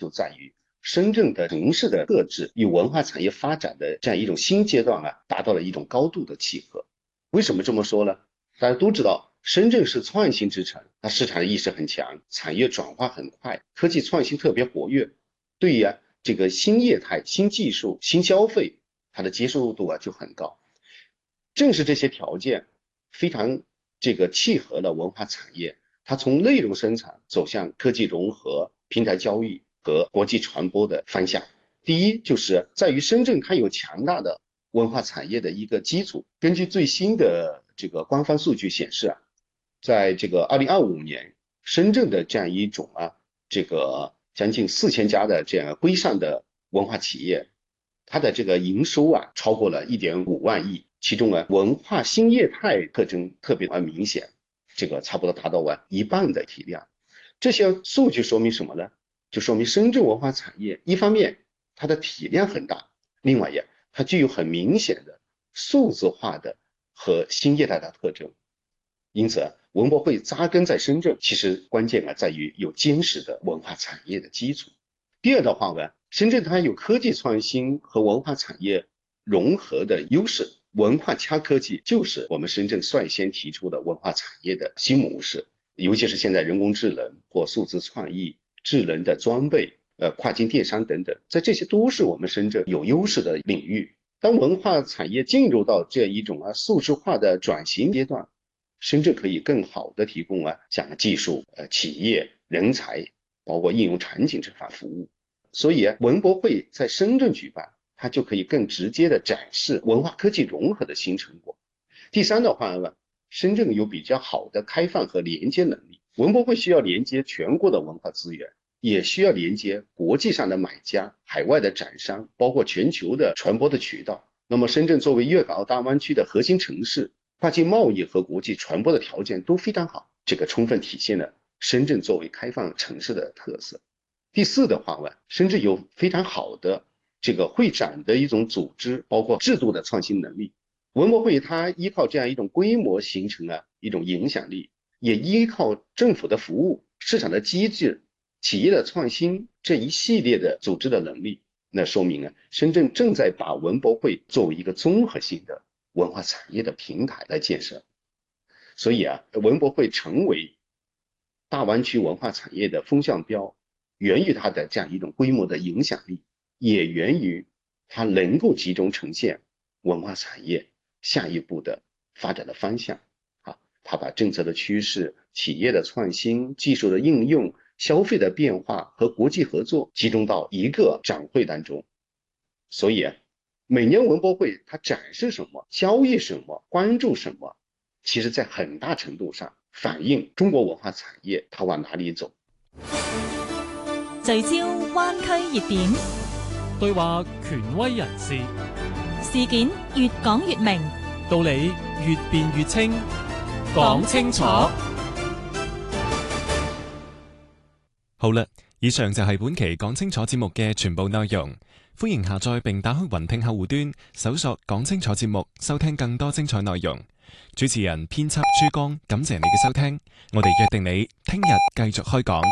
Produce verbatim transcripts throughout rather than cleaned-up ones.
在于深圳的城市的特质与文化产业发展的这样一种新阶段啊，达到了一种高度的契合。为什么这么说呢？大家都知道，深圳是创新之城，它市场意识很强，产业转化很快，科技创新特别活跃，对于啊这个新业态、新技术、新消费，它的接受度啊就很高。正是这些条件非常这个契合了文化产业，它从内容生产走向科技融合、平台交易和国际传播的方向。第一，就是在于深圳它有强大的文化产业的一个基础。根据最新的这个官方数据显示啊，在这个二零二五年，深圳的这样一种啊，这个将近四千家的这样规上的文化企业，它的这个营收啊超过了一点五万亿，其中呢文化新业态特征特别明显，这个差不多达到完一半的体量。这些数据说明什么呢？就说明深圳文化产业一方面它的体量很大，另外呀它具有很明显的数字化的和新业态的特征。因此文博会扎根在深圳，其实关键啊在于有坚实的文化产业的基础。第二的话呢，深圳它有科技创新和文化产业融合的优势，文化加科技就是我们深圳率先提出的文化产业的新模式，尤其是现在人工智能或数字创意、智能的装备、呃跨境电商等等，在这些都是我们深圳有优势的领域。当文化产业进入到这一种啊数字化的转型阶段，深圳可以更好的提供啊像技术、呃企业、人才，包括应用场景这方服务。所以啊，文博会在深圳举办，它就可以更直接的展示文化科技融合的新成果。第三的话呢，深圳有比较好的开放和连接能力，文博会需要连接全国的文化资源，也需要连接国际上的买家、海外的展商，包括全球的传播的渠道。那么深圳作为粤港澳大湾区的核心城市，跨境贸易和国际传播的条件都非常好，这个充分体现了深圳作为开放城市的特色。第四的话呢，深圳有非常好的这个会展的一种组织，包括制度的创新能力。文博会它依靠这样一种规模形成了一种影响力，也依靠政府的服务、市场的机制、企业的创新这一系列的组织的能力。那说明啊，深圳正在把文博会作为一个综合性的文化产业的平台来建设。所以啊，文博会成为大湾区文化产业的风向标，源于它的这样一种规模的影响力，也源于它能够集中呈现文化产业下一步的发展的方向。啊，它把政策的趋势、企业的创新、技术的应用、消费的变化和国际合作集中到一个展会当中。所以啊，每年文博会它展示什么、交易什么、关注什么，其实在很大程度上反映中国文化产业它往哪里走。 聚焦灣區熱點， 對話權威人士， 事件越講越明， 道理越辯越清，講清楚。好啦，以上就係本期講清楚節目嘅全部內容。歡迎下載並打開雲聽客戶端，搜索講清楚節目，收聽更多精彩內容。主持人編輯珠江，感謝你嘅收聽，我哋約定你聽日繼續開講。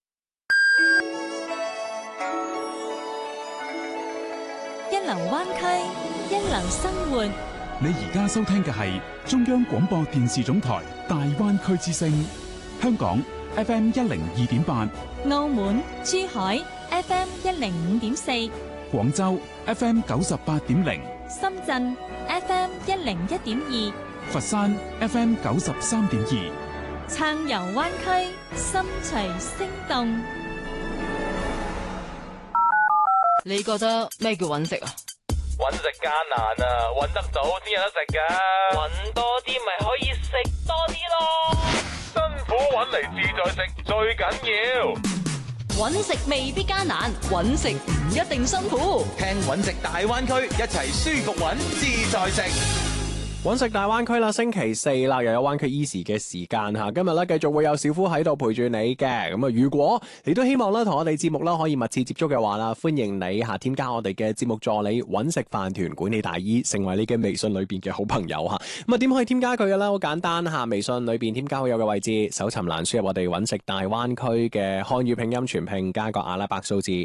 一流灣區，一流生活。 你而家收聽嘅係中央廣播電視總台大灣區之聲，香港 F M 一零二點八， 澳門、珠海 F M 一零五點四， 廣州 F M 九十八點零， 深圳 F M 一零一點二， 佛山 F M 九十三點二。 撐遊灣區，心隨聲動。 你覺得咩叫揾食啊？ 揾食艱難啊，揾得到先有得食㗎。揾多啲咪可以食多啲咯。辛苦揾嚟自在食最緊要。 揾食未必艱難，揾食唔一定辛苦。 聽揾食大灣區，一齊舒服揾自在食。 揾食大灣區啦，星期四啦，又有灣區 Easy 嘅時間嚇。今日咧繼續會有小夫喺度陪住你嘅。咁啊，如果你都希望咧同我哋節目啦可以密切接觸嘅話啦，歡迎你嚇添加我哋嘅節目助理揾食飯團管理大姨，成為你嘅微信裏邊嘅好朋友嚇。咁啊，點可以添加佢嘅咧？好簡單嚇，微信裏邊添加好友嘅位置，搜尋欄輸入我哋揾食大灣區嘅漢語拼音全拼加個阿拉伯數字